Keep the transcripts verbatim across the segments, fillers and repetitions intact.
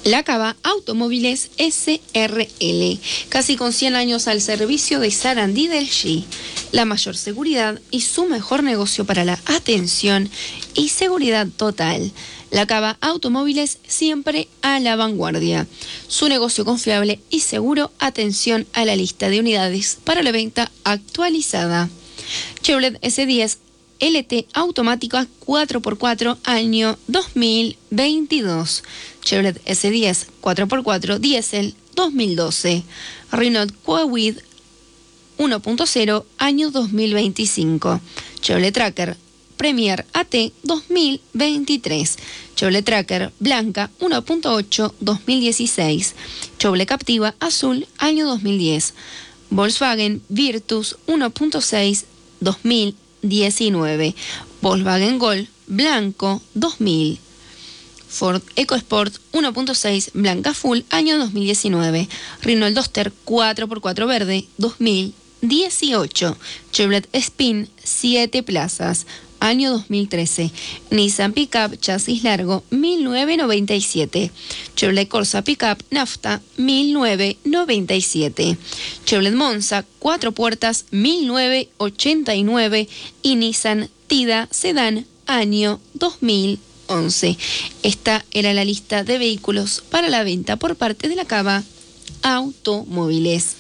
La Cava Automóviles S R L, casi con cien años al servicio de Sarandí del G. La mayor seguridad y su mejor negocio para la atención y seguridad total. La Cava Automóviles siempre a la vanguardia. Su negocio confiable y seguro, atención a la lista de unidades para la venta actualizada. Chevrolet S diez L T automática cuatro por cuatro año dos mil veintidós. Chevrolet S diez cuatro por cuatro diésel dos mil doce. Renault Kwid uno punto cero año dos mil veinticinco. Chevrolet Tracker Premier A T dos mil veintitrés. Chevrolet Tracker Blanca uno punto ocho dos mil dieciséis. Chevrolet Captiva Azul año dos mil diez. Volkswagen Virtus uno punto seis dos mil diecinueve. Volkswagen Gol Blanco dos mil. Ford EcoSport uno punto seis Blanca Full año dos mil diecinueve. Renault Duster cuatro por cuatro Verde dos mil dieciocho. Chevrolet Spin siete plazas año dos mil trece. Nissan Pickup chasis largo mil novecientos noventa y siete. Chevrolet Corsa Pickup nafta mil novecientos noventa y siete. Chevrolet Monza cuatro puertas mil novecientos ochenta y nueve y Nissan Tida Sedán año dos mil once. Esta era la lista de vehículos para la venta por parte de la Cava Automóviles.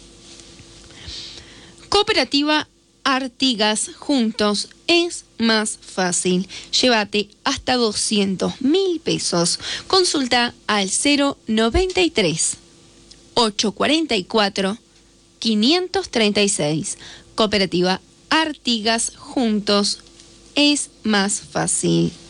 Cooperativa Artigas, juntos es más fácil. Llévate hasta doscientos mil pesos. Consulta al cero noventa y tres, ochocientos cuarenta y cuatro, quinientos treinta y seis. Cooperativa Artigas, juntos es más fácil.